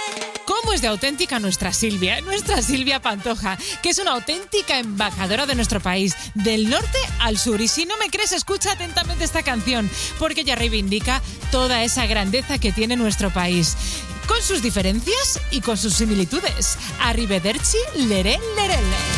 ¿Cómo es de auténtica nuestra Silvia Pantoja, que es una auténtica embajadora de nuestro país, del norte al sur? Y si no me crees, escucha atentamente esta canción, porque ella reivindica toda esa grandeza que tiene nuestro país, con sus diferencias y con sus similitudes. Arrivederci, leré, lerele.